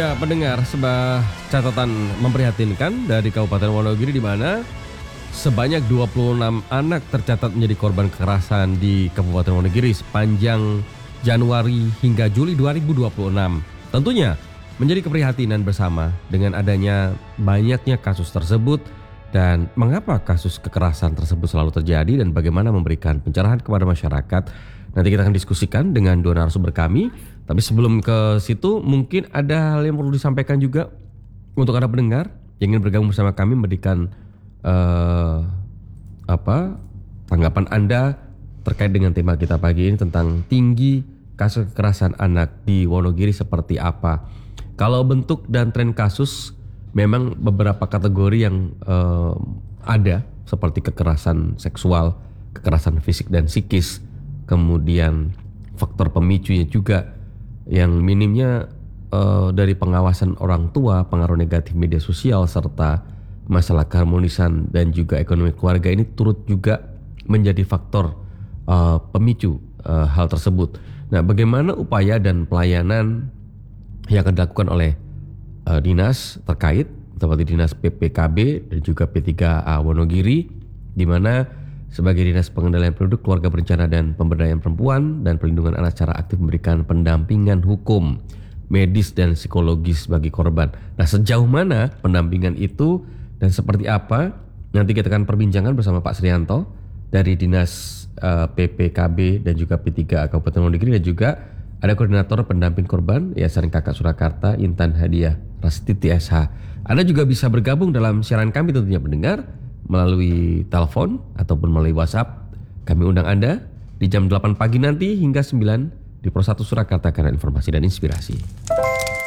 Ya, pendengar, sebuah catatan memprihatinkan dari Kabupaten Wonogiri di mana sebanyak 26 anak tercatat menjadi korban kekerasan di Kabupaten Wonogiri sepanjang Januari hingga Juli 2026. Tentunya menjadi keprihatinan bersama dengan adanya banyaknya kasus tersebut dan mengapa kasus kekerasan tersebut selalu terjadi dan bagaimana memberikan pencerahan kepada masyarakat. Nanti kita akan diskusikan dengan dua narasumber kami. Tapi sebelum ke situ mungkin ada hal yang perlu disampaikan juga untuk Anda pendengar yang ingin bergabung bersama kami memberikan tanggapan Anda terkait dengan tema kita pagi ini tentang tinggi kasus kekerasan anak di Wonogiri seperti apa. Kalau bentuk dan tren kasus memang beberapa kategori yang ada seperti kekerasan seksual, kekerasan fisik dan psikis, kemudian faktor pemicunya juga yang minimnya dari pengawasan orang tua, pengaruh negatif media sosial, serta masalah keharmonisan dan juga ekonomi keluarga ini turut juga menjadi faktor pemicu hal tersebut. Nah, bagaimana upaya dan pelayanan yang akan dilakukan oleh dinas terkait seperti dinas PPKB dan juga P3A Wonogiri, di mana sebagai Dinas Pengendalian Penduduk, Keluarga Berencana dan Pemberdayaan Perempuan dan Perlindungan Anak secara aktif memberikan pendampingan hukum, medis dan psikologis bagi korban. Nah, sejauh mana pendampingan itu dan seperti apa? Nanti kita akan perbincangan bersama Pak Srianto dari Dinas PPKB dan juga P3A Kabupaten Wonogiri, dan juga ada Koordinator Pendamping Korban Yayasan Kakak Surakarta Intan Hadiah Rastiti SH. Anda juga bisa bergabung dalam siaran kami tentunya pendengar melalui telepon ataupun melalui WhatsApp. Kami undang Anda di jam 8 pagi nanti hingga 9 di Pro 1 Surakarta karena informasi dan inspirasi.